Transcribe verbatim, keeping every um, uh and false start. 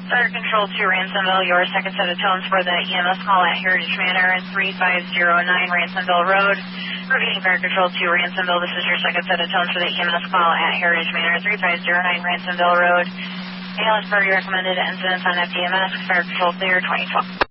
Fire Control to Ransomville, your second set of tones for the E M S call at Heritage Manor, three five zero nine Ransomville Road. Repeating Fire Control to Ransomville, this is your second set of tones for the E M S call at Heritage Manor, three five zero nine Ransomville Road. Ambulance party recommended incidents on F D M S, Fire Control clear, twenty twelve.